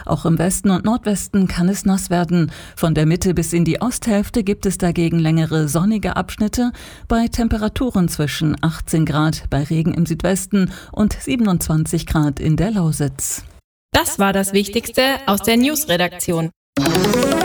Auch im Westen und Nordwesten kann es nass werden. Von der Mitte bis in die Osthälfte gibt es dagegen längere sonnige Abschnitte bei Temperaturen zwischen 18 Grad bei Regen im Südwesten und 27 Grad in der Lausitz. Das war das Wichtigste aus der Newsredaktion.